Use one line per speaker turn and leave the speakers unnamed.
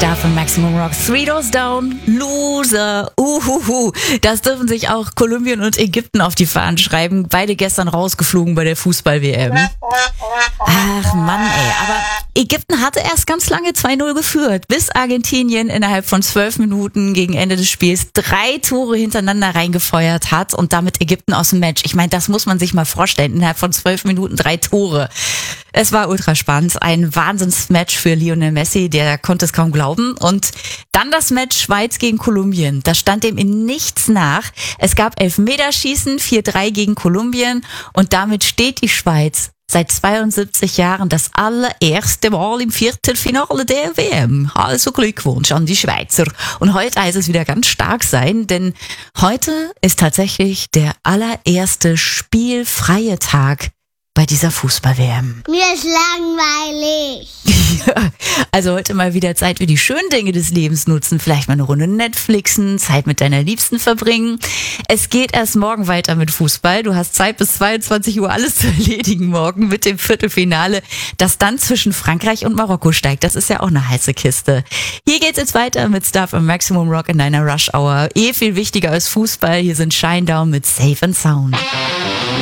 Star von Maximum Rock. Three Doors Down, Loser, Das dürfen sich auch Kolumbien und Ägypten auf die Fahnen schreiben. Beide gestern rausgeflogen bei der Fußball-WM. Ach Mann, ey. Aber Ägypten hatte erst ganz lange 2-0 geführt, bis Argentinien innerhalb von 12 Minuten gegen Ende des Spiels 3 Tore hintereinander reingefeuert hat und damit Ägypten aus dem Match. Ich meine, das muss man sich mal vorstellen. Innerhalb von 12 Minuten 3 Tore. Es war ultra spannend. Ein Wahnsinnsmatch für Lionel Messi, der konnte es kaum glauben. Und dann das Match Schweiz gegen Kolumbien. Das stand dem in nichts nach. Es gab Elfmeterschießen, 4-3 gegen Kolumbien. Und damit steht die Schweiz seit 72 Jahren das allererste Mal im Viertelfinale der WM. Also Glückwunsch an die Schweizer. Und heute heißt es wieder ganz stark sein, denn heute ist tatsächlich der allererste spielfreie Tag bei dieser Fußball-WM.
Mir ist langweilig.
Ja, also heute mal wieder Zeit für die schönen Dinge des Lebens nutzen. Vielleicht mal eine Runde Netflixen, Zeit mit deiner Liebsten verbringen. Es geht erst morgen weiter mit Fußball. Du hast Zeit bis 22 Uhr alles zu erledigen morgen mit dem Viertelfinale, das dann zwischen Frankreich und Marokko steigt. Das ist ja auch eine heiße Kiste. Hier geht's jetzt weiter mit Star von Maximum Rock in deiner Rush Hour. Viel wichtiger als Fußball. Hier sind Shinedown mit Safe and Sound.